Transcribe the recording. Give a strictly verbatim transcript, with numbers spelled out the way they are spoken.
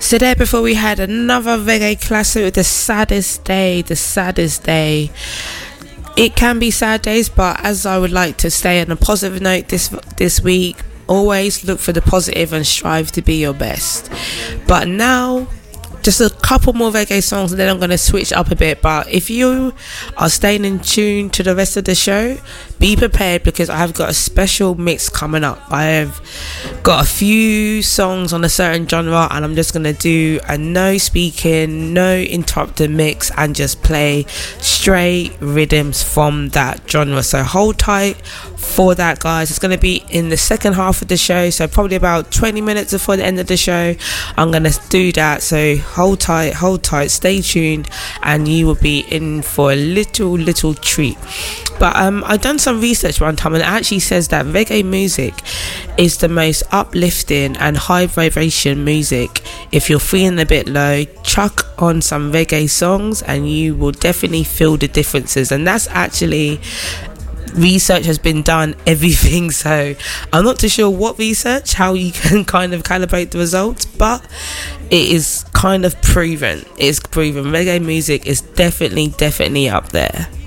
So there before we had another reggae classic, The Saddest Day, The Saddest Day. It can be sad days, but as I would like to stay on a positive note this this week, always look for the positive and strive to be your best. But now, just a couple more reggae songs and then I'm going to switch up a bit. But if you are staying in tune to the rest of the show, be prepared because I have got a special mix coming up. I have got a few songs on a certain genre and I'm just going to do a no speaking, no interrupted mix and just play straight rhythms from that genre. So hold tight for that, guys. It's going to be in the second half of the show, so probably about twenty minutes before the end of the show I'm going to do that. So hold tight, hold tight, stay tuned and you will be in for a little little treat. But um, I've done some research one time and it actually says that reggae music is the most uplifting and high vibration music. If you're feeling a bit low, chuck on some reggae songs and you will definitely feel the differences. And that's actually, research has been done, everything. So I'm not too sure what research, how you can kind of calibrate the results, but it is kind of proven. It's proven reggae music is definitely definitely up there.